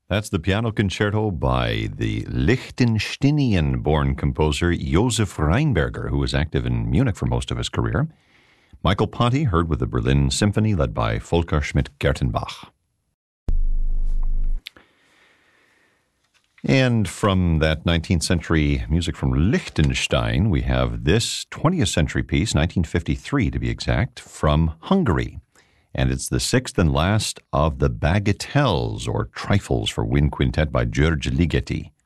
That's the piano concerto by the Liechtensteinian-born composer Josef Rheinberger, who was active in Munich for most of his career. Michael Ponty heard with the Berlin Symphony, led by Volker Schmidt-Gertenbach. And from that 19th century music from Liechtenstein, we have this 20th century piece, 1953 to be exact, from Hungary. And it's the sixth and last of the Bagatelles, or Trifles for Wind Quintet by György Ligeti.